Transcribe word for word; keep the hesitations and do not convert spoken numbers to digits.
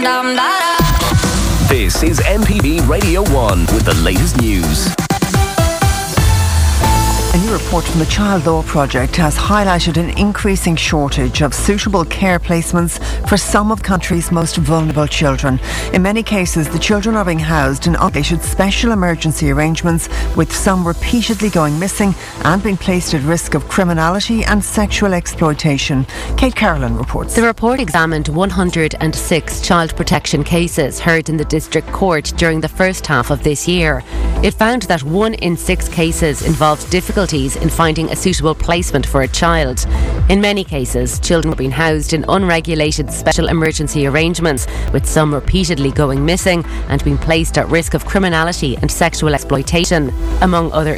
This is M P B Radio one with the latest news. A new report from the Child Law Project has highlighted an increasing shortage of suitable care placements for some of the country's most vulnerable children. In many cases, the children are being housed in unregulated special emergency arrangements, with some repeatedly going missing and being placed at risk of criminality and sexual exploitation. Kate Carolyn reports. The report examined one hundred six child protection cases heard in the District Court during the first half of this year. It found that one in six cases involved difficulties in finding a suitable placement for a child. In many cases, children were being housed in unregulated special emergency arrangements, with some repeatedly going missing and being placed at risk of criminality and sexual exploitation, among other